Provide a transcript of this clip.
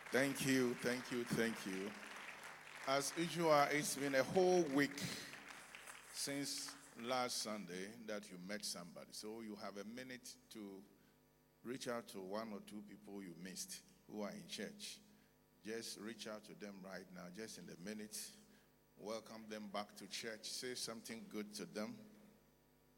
Thank you, thank you, thank you. As usual, it's been a whole week since last Sunday that you met somebody. So you have a minute to reach out to one or two people you missed who are in church. Just reach out to them right now, just in a minute. Welcome them back to church. Say something good to them.